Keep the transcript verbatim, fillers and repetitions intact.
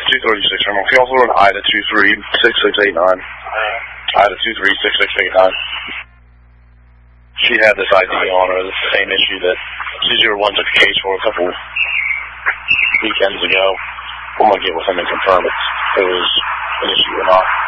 two thirty-six, Terminal. Call Florida Ida two three six six eight nine. Ida two three six six eight nine. She had this I D on her, the same issue that two zero one took a case for a couple weekends ago. I'm going to get with him and confirm it, if it was an issue or not.